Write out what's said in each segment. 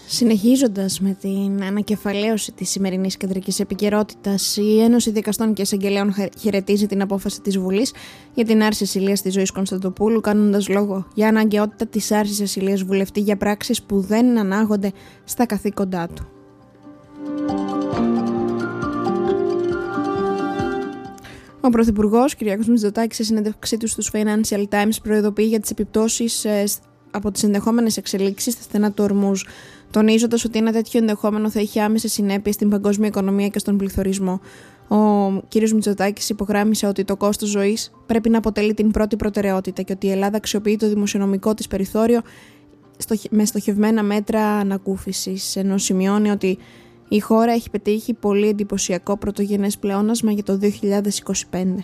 Συνεχίζοντας με την ανακεφαλαίωση της σημερινής κεντρικής επικαιρότητας, η Ένωση Δικαστών και Εισαγγελέων χαιρετίζει την απόφαση της Βουλής για την άρση ασυλίας της Ζωής Κωνσταντοπούλου, κάνοντας λόγο για αναγκαιότητα της άρσης ασυλίας βουλευτή για πράξεις που δεν ανάγονται στα καθήκοντά του. Ο Πρωθυπουργός Κυριάκος Μητσοτάκης, σε συνέντευξή του στους Financial Times, προειδοποιεί για τις επιπτώσεις από τις ενδεχόμενες εξελίξεις στα στενά του Ορμούζ, τονίζοντας ότι ένα τέτοιο ενδεχόμενο θα είχε άμεσες συνέπειες στην παγκόσμια οικονομία και στον πληθωρισμό. Ο κ. Μητσοτάκης υπογράμμισε ότι το κόστος ζωής πρέπει να αποτελεί την πρώτη προτεραιότητα και ότι η Ελλάδα αξιοποιεί το δημοσιονομικό της περιθώριο με στοχευμένα μέτρα ανακούφισης, ενώ σημειώνει ότι η χώρα έχει πετύχει πολύ εντυπωσιακό πρωτογενές πλεόνασμα για το 2025.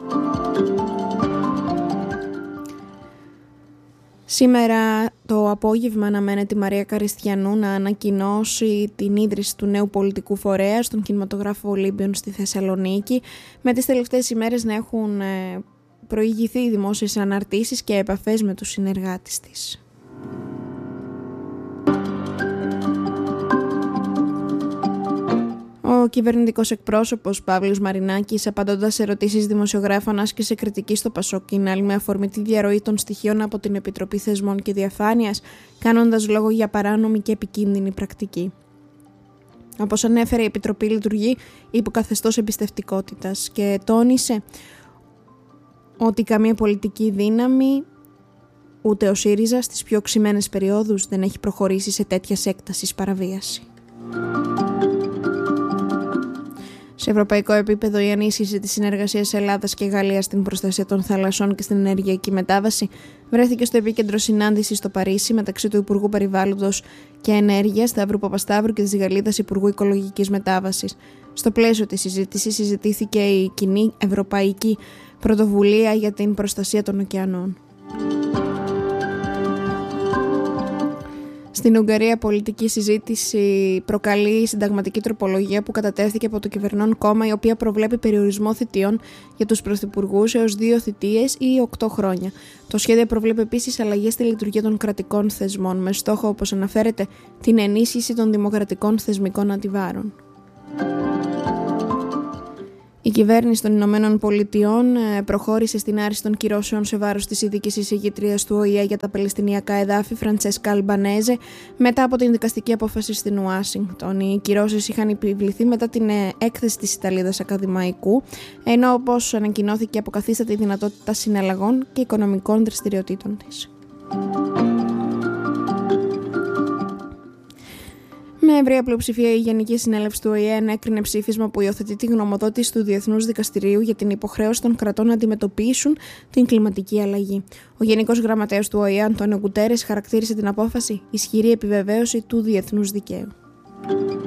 Σήμερα το απόγευμα αναμένεται η Μαρία Καριστιανού να ανακοινώσει την ίδρυση του νέου πολιτικού φορέα στον κινηματογράφο Ολύμπιον στη Θεσσαλονίκη, με τις τελευταίες ημέρες να έχουν προηγηθεί δημόσιες αναρτήσεις και επαφές με τους συνεργάτες της. Ο κυβερνητικός εκπρόσωπος Παύλος Μαρινάκης, απαντώντας σε ερωτήσεις δημοσιογράφων, άσκησε κριτική στο Πασόκ με αφορμή τη διαρροή των στοιχείων από την Επιτροπή Θεσμών και Διαφάνειας, κάνοντας λόγο για παράνομη και επικίνδυνη πρακτική. Όπως ανέφερε, η Επιτροπή λειτουργεί υπό καθεστώς εμπιστευτικότητας και τόνισε ότι καμία πολιτική δύναμη, ούτε ο ΣΥΡΙΖΑ, στις πιο οξυμένες περιόδους δεν έχει προχωρήσει σε τέτοια έκτασης παραβίαση. Σε ευρωπαϊκό επίπεδο, η ενίσχυση της συνεργασίας Ελλάδας και Γαλλίας στην προστασία των θαλασσών και στην ενεργειακή μετάβαση βρέθηκε στο επίκεντρο συνάντησης στο Παρίσι μεταξύ του Υπουργού Περιβάλλοντος και Ενέργειας Σταύρου Παπασταύρου και της Γαλλίδας Υπουργού Οικολογικής Μετάβασης. Στο πλαίσιο της συζήτησης συζητήθηκε η κοινή ευρωπαϊκή πρωτοβουλία για την προστασία των ωκεανών. Στην Ουγγαρία, πολιτική συζήτηση προκαλεί η συνταγματική τροπολογία που κατατέθηκε από το κυβερνών κόμμα, η οποία προβλέπει περιορισμό θητείων για τους πρωθυπουργούς έως 2 θητείες ή 8 χρόνια. Το σχέδιο προβλέπει επίσης αλλαγές στη λειτουργία των κρατικών θεσμών, με στόχο, όπως αναφέρεται, την ενίσχυση των δημοκρατικών θεσμικών αντιβάρων. Η κυβέρνηση των Ηνωμένων Πολιτειών προχώρησε στην άρση των κυρώσεων σε βάρος της ειδικής εισηγήτριας του ΟΗΕ για τα Παλαιστινιακά εδάφη, Φραντσέσκα Αλμπανέζε, μετά από την δικαστική απόφαση στην Ουάσιγκτον. Οι κυρώσεις είχαν επιβληθεί μετά την έκθεση της Ιταλίδας Ακαδημαϊκού, ενώ, όπως ανακοινώθηκε, αποκαθίσταται η δυνατότητα συναλλαγών και οικονομικών δραστηριοτήτων της. Με ευρεία πλειοψηφία, η Γενική Συνέλευση του ΟΗΕ ενέκρινε ψήφισμα που υιοθετεί τη γνωμοδότηση του Διεθνούς Δικαστηρίου για την υποχρέωση των κρατών να αντιμετωπίσουν την κλιματική αλλαγή. Ο Γενικός Γραμματέας του ΟΗΕ, Αντώνιο Γκουτέρες, χαρακτήρισε την απόφαση ισχυρή επιβεβαίωση του διεθνούς δικαίου.